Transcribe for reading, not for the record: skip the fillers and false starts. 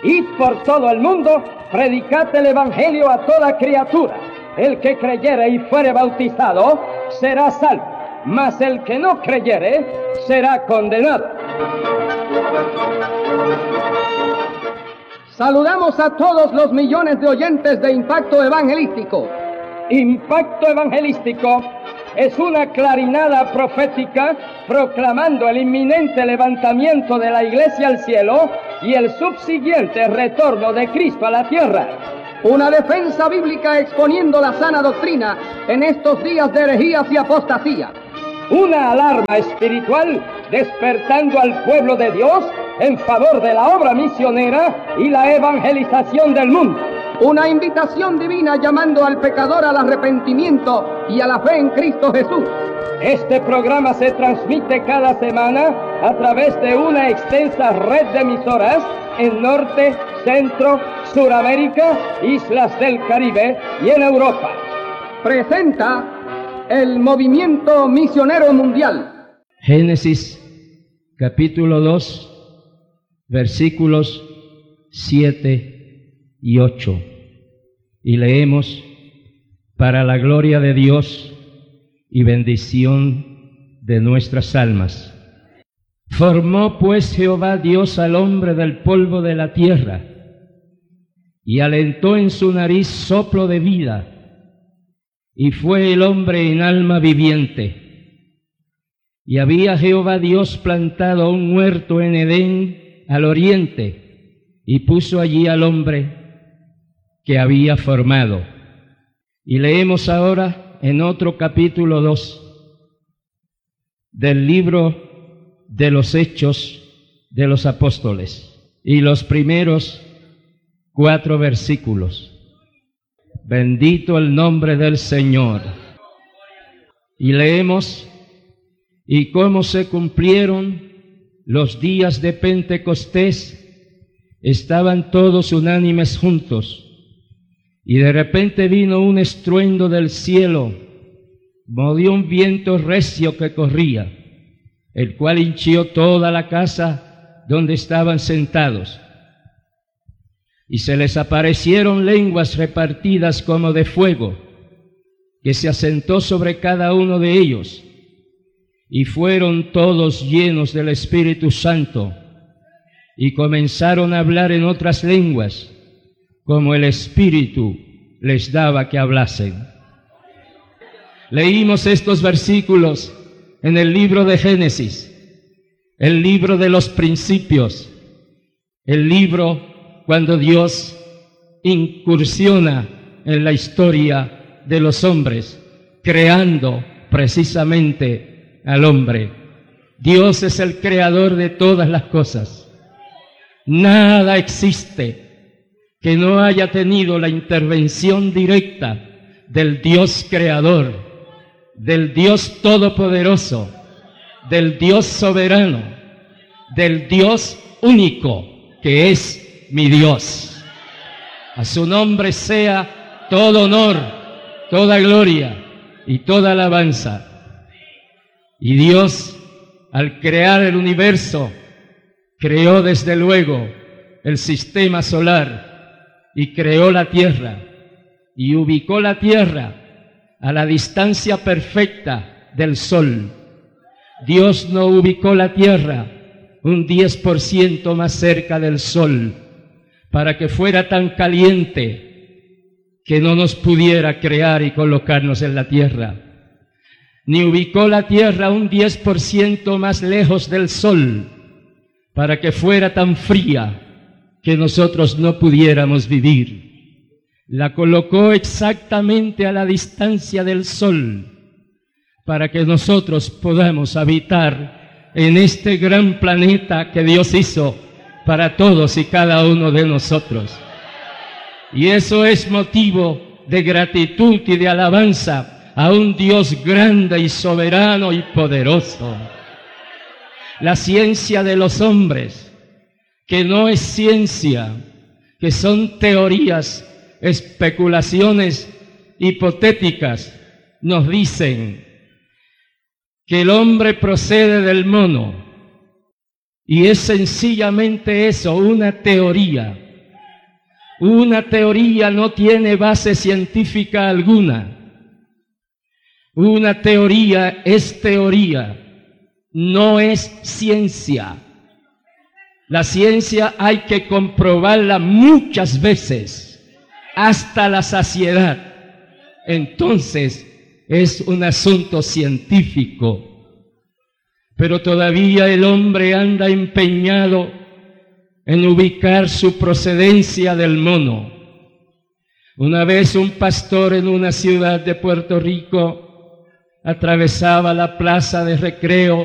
Id por todo el mundo, predicad el Evangelio a toda criatura. El que creyere y fuere bautizado será salvo, mas el que no creyere será condenado. Saludamos a todos los millones de oyentes de Impacto Evangelístico. Impacto Evangelístico es una clarinada profética proclamando el inminente levantamiento de la Iglesia al cielo y el subsiguiente retorno de Cristo a la tierra. Una defensa bíblica exponiendo la sana doctrina en estos días de herejías y apostasía. Una alarma espiritual despertando al pueblo de Dios en favor de la obra misionera y la evangelización del mundo. Una invitación divina llamando al pecador al arrepentimiento y a la fe en Cristo Jesús. Este programa se transmite cada semana a través de una extensa red de emisoras en Norte, Centro, Suramérica, Islas del Caribe y en Europa. Presenta el Movimiento Misionero Mundial. Génesis capítulo 2, versículos 7 y 8. Y leemos: para la gloria de Dios y bendición de nuestras almas. Formó pues Jehová Dios al hombre del polvo de la tierra, y alentó en su nariz soplo de vida, y fue el hombre en alma viviente. Y había Jehová Dios plantado un huerto en Edén al oriente, y puso allí al hombre que había formado. Y leemos ahora en otro capítulo 2 del libro de los Hechos de los Apóstoles, y los primeros 4 versículos. Bendito el nombre del Señor. Y leemos: y cómo se cumplieron los días de Pentecostés, estaban todos unánimes juntos, y de repente vino un estruendo del cielo, movió un viento recio que corría, el cual hinchió toda la casa donde estaban sentados. Y se les aparecieron lenguas repartidas como de fuego, que se asentó sobre cada uno de ellos, y fueron todos llenos del Espíritu Santo, y comenzaron a hablar en otras lenguas, como el Espíritu les daba que hablasen. Leímos estos versículos en el libro de Génesis, el libro de los principios, el libro cuando Dios incursiona en la historia de los hombres, creando precisamente al hombre. Dios es el creador de todas las cosas. Nada existe que no haya tenido la intervención directa del Dios creador, del Dios todopoderoso, del Dios soberano, del Dios único, que es mi Dios. A su nombre sea todo honor, toda gloria y toda alabanza. Y Dios, al crear el universo, creó desde luego el sistema solar y creó la tierra, y ubicó la tierra a la distancia perfecta del sol. Dios no ubicó la tierra un 10% más cerca del sol, para que fuera tan caliente que no nos pudiera crear y colocarnos en la tierra. Ni ubicó la tierra un 10% más lejos del sol, para que fuera tan fría que nosotros no pudiéramos vivir. La colocó exactamente a la distancia del sol, para que nosotros podamos habitar en este gran planeta que Dios hizo para todos y cada uno de nosotros. Y eso es motivo de gratitud y de alabanza a un Dios grande y soberano y poderoso. La ciencia de los hombres, que no es ciencia, que son teorías, especulaciones hipotéticas, nos dicen que el hombre procede del mono, y es sencillamente eso, una teoría. Una teoría no tiene base científica alguna. Una teoría es teoría, no es ciencia. La ciencia hay que comprobarla muchas veces, hasta la saciedad. Entonces es un asunto científico. Pero todavía el hombre anda empeñado en ubicar su procedencia del mono. Una vez un pastor en una ciudad de Puerto Rico atravesaba la plaza de recreo